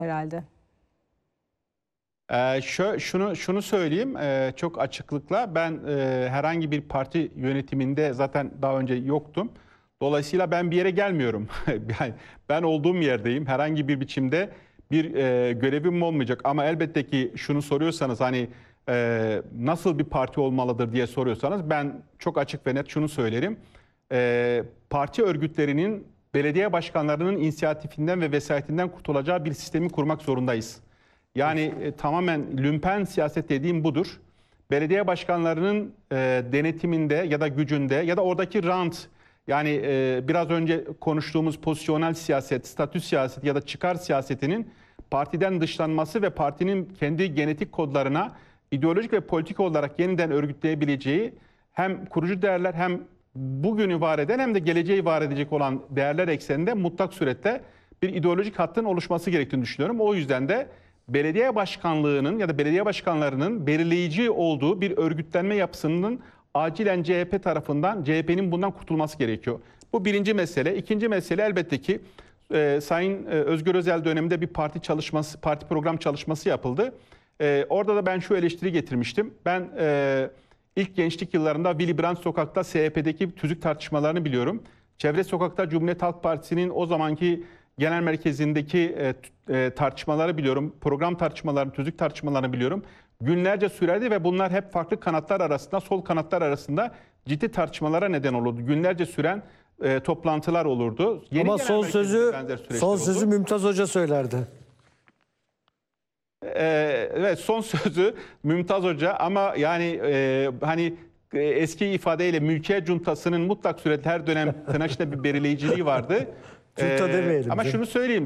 herhalde. Şunu söyleyeyim çok açıklıkla, ben herhangi bir parti yönetiminde zaten daha önce yoktum. Dolayısıyla ben bir yere gelmiyorum. Yani ben olduğum yerdeyim. Herhangi bir biçimde bir görevim olmayacak. Ama elbette ki şunu soruyorsanız, hani nasıl bir parti olmalıdır diye soruyorsanız, ben çok açık ve net şunu söylerim. Parti örgütlerinin belediye başkanlarının inisiyatifinden ve vesayetinden kurtulacağı bir sistemi kurmak zorundayız. Yani tamamen lümpen siyaset dediğim budur. Belediye başkanlarının denetiminde ya da gücünde ya da oradaki rant, yani biraz önce konuştuğumuz pozisyonel siyaset, statü siyaset ya da çıkar siyasetinin partiden dışlanması ve partinin kendi genetik kodlarına ideolojik ve politik olarak yeniden örgütleyebileceği hem kurucu değerler, hem bugünü var eden hem de geleceği var edecek olan değerler ekseninde mutlak surette bir ideolojik hattın oluşması gerektiğini düşünüyorum. O yüzden de belediye başkanlığının ya da belediye başkanlarının belirleyici olduğu bir örgütlenme yapısının acilen CHP tarafından, CHP'nin bundan kurtulması gerekiyor. Bu birinci mesele. İkinci mesele, elbette ki Sayın Özgür Özel döneminde bir parti program çalışması yapıldı. Orada da ben şu eleştiri getirmiştim. Ben ilk gençlik yıllarında Willy Brandt sokakta CHP'deki tüzük tartışmalarını biliyorum. Çevre sokakta Cumhuriyet Halk Partisi'nin o zamanki genel merkezindeki tartışmaları biliyorum. Program tartışmalarını, tüzük tartışmalarını biliyorum. Günlerce sürerdi ve bunlar hep farklı kanatlar arasında, sol kanatlar arasında ciddi tartışmalara neden olurdu. Günlerce süren toplantılar olurdu. Yeni ama son sözü Mümtaz Hoca söylerdi. Evet, son sözü Mümtaz Hoca, ama yani hani eski ifadeyle mülkiye cuntasının mutlak surette her dönem tırnak içinde bir belirleyiciliği vardı. Ama şunu söyleyeyim,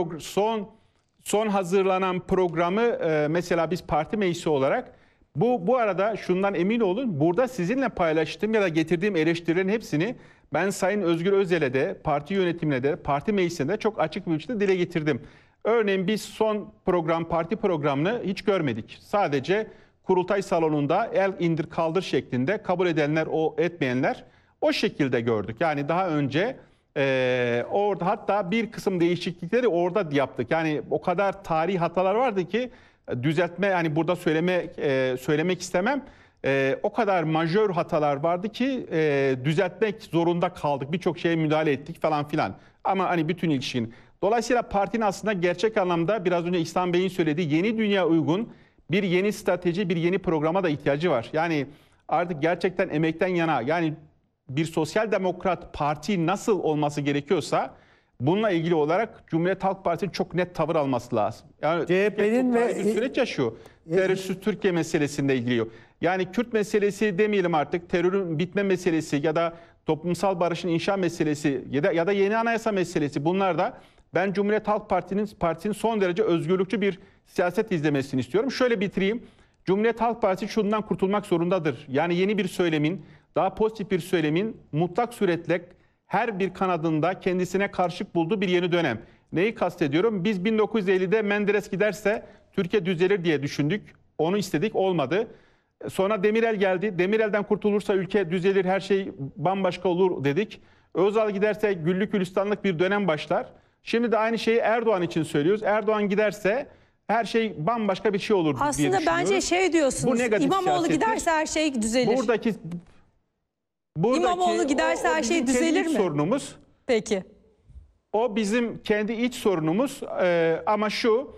son hazırlanan programı mesela biz parti meclisi olarak bu arada şundan emin olun, burada sizinle paylaştığım ya da getirdiğim eleştirilerin hepsini ben Sayın Özgür Özel'e de, parti yönetimine de, parti meclisine de çok açık bir biçimde dile getirdim. Örneğin biz son parti programını hiç görmedik. Sadece kurultay salonunda el indir kaldır şeklinde, kabul edenler, etmeyenler o şekilde gördük. Yani daha önce orada hatta bir kısım değişiklikleri orada yaptık. Yani o kadar tarihi hatalar vardı ki düzeltme, yani burada söylemek istemem. O kadar majör hatalar vardı ki düzeltmek zorunda kaldık. Birçok şeye müdahale ettik falan filan. Ama hani bütün ilişkin. Dolayısıyla partinin aslında gerçek anlamda biraz önce İhsan Bey'in söylediği yeni dünya uygun bir yeni strateji, bir yeni programa da ihtiyacı var. Yani artık gerçekten emekten yana, yani bir sosyal demokrat parti nasıl olması gerekiyorsa bununla ilgili olarak Cumhuriyet Halk Partisi'nin çok net tavır alması lazım. Yani CHP'nin bir süreç yaşıyor. Terörsüz Türkiye meselesinde ilgili. Yani Kürt meselesi demeyelim artık, terörün bitme meselesi ya da toplumsal barışın inşa meselesi ya da yeni anayasa meselesi, bunlar da ben Cumhuriyet Halk Partisi'nin son derece özgürlükçü bir siyaset izlemesini istiyorum. Şöyle bitireyim. Cumhuriyet Halk Partisi şundan kurtulmak zorundadır. Yani yeni bir söylemin, daha pozitif bir söylemin mutlak suretle her bir kanadında kendisine karşılık bulduğu bir yeni dönem. Neyi kastediyorum? Biz 1950'de Menderes giderse Türkiye düzelir diye düşündük. Onu istedik, olmadı. Sonra Demirel geldi. Demirel'den kurtulursa ülke düzelir, her şey bambaşka olur dedik. Özal giderse güllük gülistanlık bir dönem başlar. Şimdi de aynı şeyi Erdoğan için söylüyoruz. Erdoğan giderse her şey bambaşka bir şey olur diye düşünüyoruz. Aslında bence şey diyorsunuz, İmamoğlu giderse her şey düzelir. Buradaki İmamoğlu giderse her şey düzelir mi? Sorunumuz. Peki. O bizim kendi iç sorunumuz, ama şu,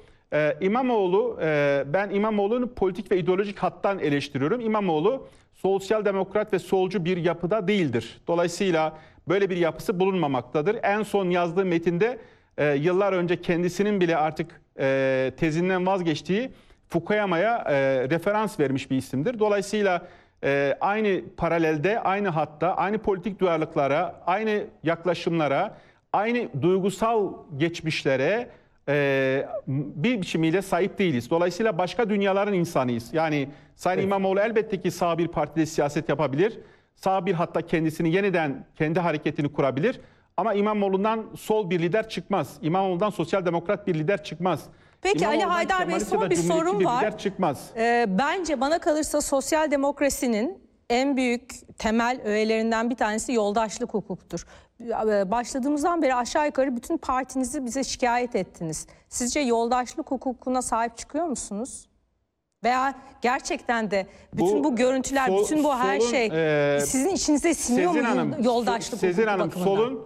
ben İmamoğlu'nun politik ve ideolojik hattan eleştiriyorum. İmamoğlu sosyal demokrat ve solcu bir yapıda değildir. Dolayısıyla böyle bir yapısı bulunmamaktadır. En son yazdığı metinde yıllar önce kendisinin bile artık tezinden vazgeçtiği Fukuyama'ya referans vermiş bir isimdir. Dolayısıyla aynı paralelde, aynı hatta, aynı politik duyarlılıklara, aynı yaklaşımlara, aynı duygusal geçmişlere bir biçimiyle sahip değiliz. Dolayısıyla başka dünyaların insanıyız. Yani Sayın İmamoğlu elbette ki sağ bir partide siyaset yapabilir. Sağ bir hatta kendisini yeniden kendi hareketini kurabilir. Ama İmamoğlu'ndan sol bir lider çıkmaz. İmamoğlu'ndan sosyal demokrat bir lider çıkmaz. Peki Ali Haydar Bey, son bir sorum var. Çıkmaz. Bence bana kalırsa sosyal demokrasinin en büyük temel öğelerinden bir tanesi yoldaşlık hukuktur. Başladığımızdan beri aşağı yukarı bütün partinizi bize şikayet ettiniz. Sizce yoldaşlık hukukuna sahip çıkıyor musunuz? Veya gerçekten de bütün bu görüntüler, bütün bu her şey sizin içinize siniyor mu yoldaşlık hukuku bakımından?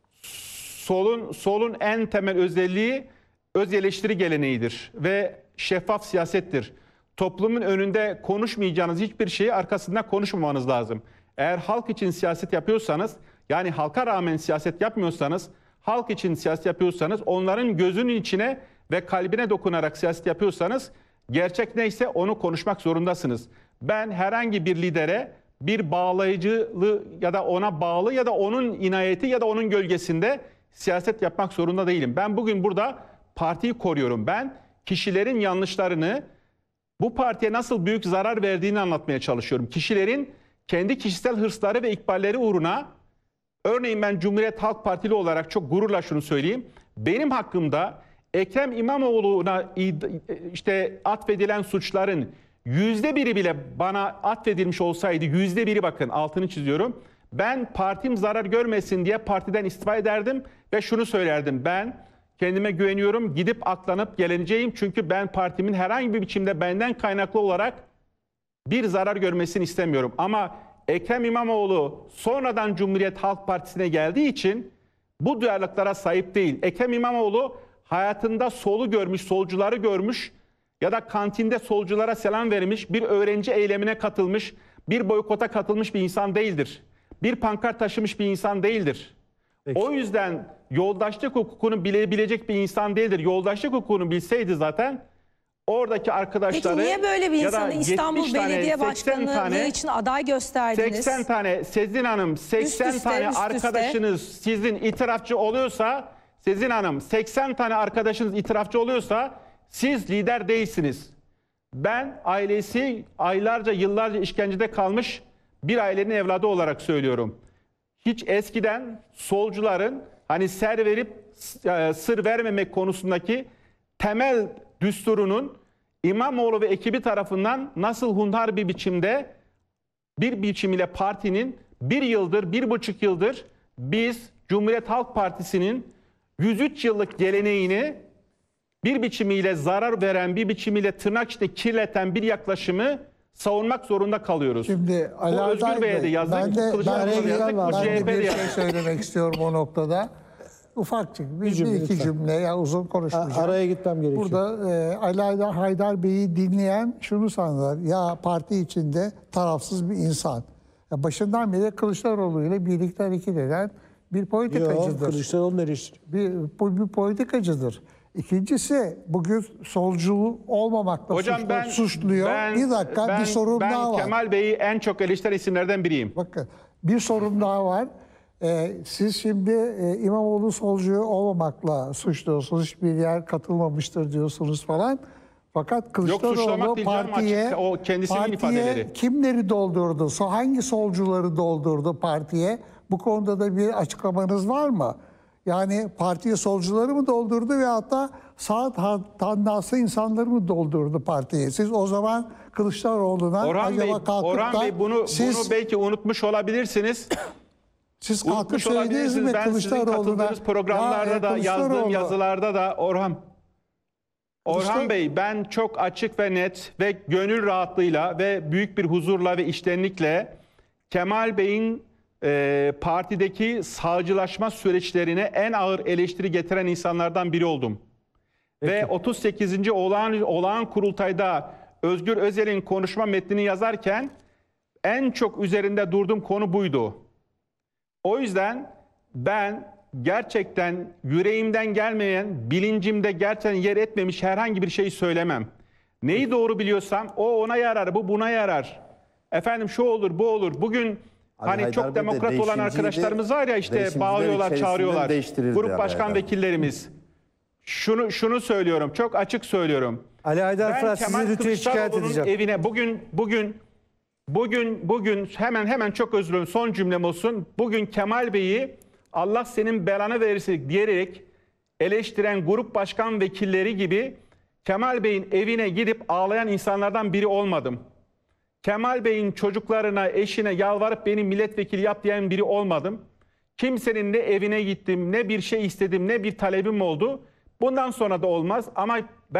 Solun en temel özelliği öz eleştiri geleneğidir ve şeffaf siyasettir. Toplumun önünde konuşmayacağınız hiçbir şeyi arkasından konuşmamanız lazım. Eğer halk için siyaset yapıyorsanız, yani halka rağmen siyaset yapmıyorsanız, halk için siyaset yapıyorsanız, onların gözünün içine ve kalbine dokunarak siyaset yapıyorsanız, gerçek neyse onu konuşmak zorundasınız. Ben herhangi bir lidere bir bağlayıcılığı ya da ona bağlı ya da onun inayeti ya da onun gölgesinde siyaset yapmak zorunda değilim. Ben bugün burada partiyi koruyorum. Ben kişilerin yanlışlarını, bu partiye nasıl büyük zarar verdiğini anlatmaya çalışıyorum. Kişilerin kendi kişisel hırsları ve ikballeri uğruna, örneğin ben Cumhuriyet Halk Partili olarak çok gururla şunu söyleyeyim. Benim hakkımda Ekrem İmamoğlu'na işte atfedilen suçların %1'i bile bana atfedilmiş olsaydı, %1'i, bakın altını çiziyorum, ben partim zarar görmesin diye partiden istifa ederdim ve şunu söylerdim: ben kendime güveniyorum, gidip aklanıp geleneceğim, çünkü ben partimin herhangi bir biçimde benden kaynaklı olarak bir zarar görmesini istemiyorum. Ama Ekrem İmamoğlu sonradan Cumhuriyet Halk Partisi'ne geldiği için bu duyarlılıklara sahip değil. Ekrem İmamoğlu hayatında solu görmüş, solcuları görmüş ya da kantinde solculara selam vermiş, bir öğrenci eylemine katılmış, bir boykota katılmış bir insan değildir. Bir pankart taşımış bir insan değildir. Peki. O yüzden yoldaşlık hukukunu bilebilecek bir insan değildir. Yoldaşlık hukukunu bilseydi zaten oradaki arkadaşları... Peki niye böyle bir insanı İstanbul Belediye Başkanlığı için aday gösterdiniz? 80 tane, Sezin Hanım, 80 tane arkadaşınız sizin itirafçı oluyorsa, Sezin Hanım, 80 tane arkadaşınız itirafçı oluyorsa siz lider değilsiniz. Ben ailesi aylarca, yıllarca işkencede kalmış bir ailenin evladı olarak söylüyorum. Hiç eskiden solcuların hani ser verip sır vermemek konusundaki temel düsturunun İmamoğlu ve ekibi tarafından nasıl hunhar bir biçim ile partinin 1 yıldır, 1,5 yıldır biz Cumhuriyet Halk Partisi'nin 103 yıllık geleneğini bir biçimiyle zarar veren, bir biçimiyle tırnak içinde kirleten bir yaklaşımı savunmak zorunda kalıyoruz. Şimdi Ali Aday Bey, ben de bir şey söylemek istiyorum o noktada. Ufakçık bir iki cümle, ya uzun konuşmayacağım. Araya gitmem gerekiyor. Burada Ali Haydar Bey'i dinleyen şunu sanırlar: ya parti içinde tarafsız bir insan. Ya başından beri Kılıçdaroğlu ile birlikte hareket eden bir politikacıdır. Yok, Kılıçdaroğlu'nu eleştiriyor. Bir politikacıdır. İkincisi, bugün solcu olmamakla suçluyor. Bir dakika, bir sorun daha var. Ben Kemal Bey'i en çok eleştiren isimlerden biriyim. Bakın, bir sorun daha var. Siz şimdi İmamoğlu solcu olmamakla suçluyorsunuz. Hiçbir yer katılmamıştır diyorsunuz falan. Fakat Kılıçdaroğlu partiye kimleri doldurdu? Hangi solcuları doldurdu partiye? Bu konuda da bir açıklamanız var mı? Yani partiye solcuları mı doldurdu ve hatta sağ tandanslı insanları mı doldurdu partiye? Siz o zaman Kılıçdaroğlu'na Orhan Bey bunu belki unutmuş olabilirsiniz. Siz kalkıp söylediniz mi Kılıçdaroğlu'na? Katıldığınız programlarda da, yazdığım yazılarda da Orhan Bey, ben çok açık ve net ve gönül rahatlığıyla ve büyük bir huzurla ve içtenlikle Kemal Bey'in partideki sağcılaşma süreçlerine en ağır eleştiri getiren insanlardan biri oldum. Peki. Ve 38. olağan kurultayda Özgür Özel'in konuşma metnini yazarken en çok üzerinde durduğum konu buydu. O yüzden ben gerçekten yüreğimden gelmeyen, bilincimde gerçekten yer etmemiş herhangi bir şey söylemem. Neyi doğru biliyorsam o ona yarar, bu buna yarar. Efendim şu olur, bu olur. Bugün hani çok demokrat olan arkadaşlarımız var ya, işte bağlıyorlar, çağırıyorlar. Grup başkan vekillerimiz. Şunu söylüyorum, çok açık söylüyorum. Ali Haydar Fırat, sizi lütfen şikayet edeceğim. Evine bugün hemen çok özür dilerim, son cümlem olsun. Bugün Kemal Bey'i Allah senin belanı verirse diyerek eleştiren grup başkan vekilleri gibi Kemal Bey'in evine gidip ağlayan insanlardan biri olmadım. Kemal Bey'in çocuklarına, eşine yalvarıp beni milletvekili yap diyen biri olmadım. Kimsenin ne evine gittim, ne bir şey istedim, ne bir talebim oldu. Bundan sonra da olmaz ama